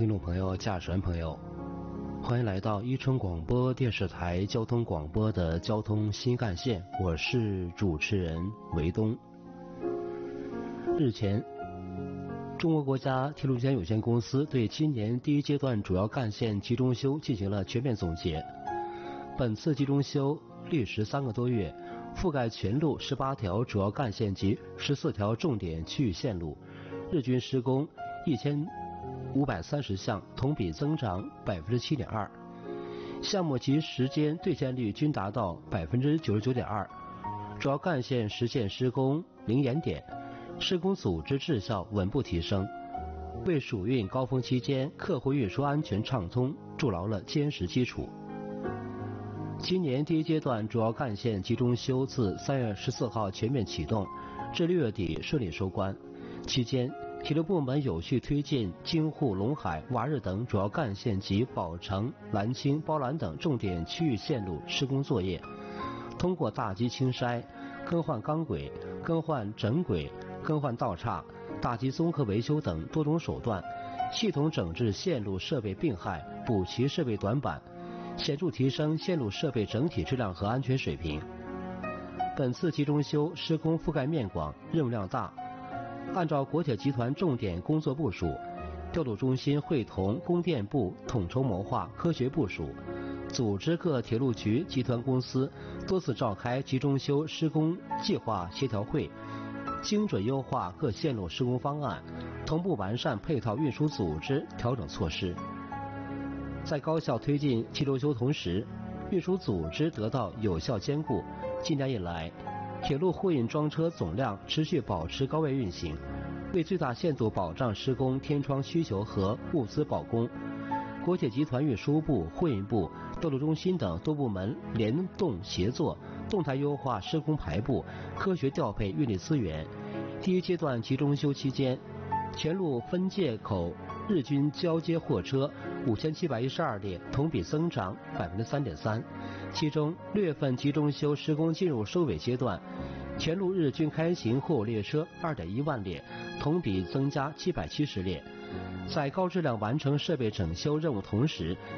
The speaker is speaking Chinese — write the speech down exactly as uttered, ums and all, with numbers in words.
听众朋友、驾驶员朋友，欢迎来到伊春广播电视台交通广播的交通新干线，我是主持人维东。日前，中国国家铁路建有限公司对今年第一阶段主要干线集中修进行了全面总结。本次集中修历时三个多月，覆盖全路十八条主要干线及十四条重点区域线路，日均施工一千五百三十项，同比增长百分之七点二，项目及时间兑现率均达到百分之九十九点二，主要干线实现施工零延点，施工组织质效稳步提升，为暑运高峰期间客户运输安全畅通筑牢了坚实基础。今年第一阶段主要干线集中修自三月十四号全面启动，至六月底顺利收官。期间，铁路部门有序推进京沪陇海、瓦日等主要干线及宝成、兰青、包兰等重点区域线路施工作业，通过大基清筛、更换钢轨、更换枕轨、更换道岔、大基综合维修等多种手段，系统整治线路设备病害，补齐设备短板，显著提升线路设备整体质量和安全水平。本次集中修施工覆盖面广，任务量大。按照国铁集团重点工作部署，调度中心会同供电部统筹谋划、科学部署，组织各铁路局、集团公司多次召开集中修施工计划协调会，精准优化各线路施工方案，同步完善配套运输组织调整措施。在高效推进集中修同时，运输组织得到有效兼顾。今年以来，铁路货运装车总量持续保持高位运行，为最大限度保障施工天窗需求和物资保供，国铁集团运输部、货运部、调度中心等多部门联动协作，动态优化施工排布，科学调配运力资源。第一阶段集中修期间，全路分界口日均交接货车五千七百一十二列，同比增长百分之三点三。其中，六月份集中修施工进入收尾阶段，全路日均开行货物列车二点一万列，同比增加七百七十列。在高质量完成设备整修任务同时，